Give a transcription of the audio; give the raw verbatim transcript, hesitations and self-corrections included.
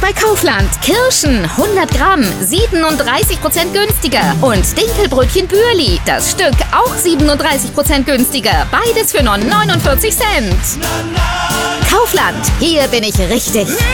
bei Kaufland. Kirschen hundert Gramm, siebenunddreißig Prozent günstiger. Und Dinkelbrötchen Bürli, das Stück auch siebenunddreißig Prozent günstiger. Beides für nur neunundvierzig Cent. Kaufland, hier bin ich richtig.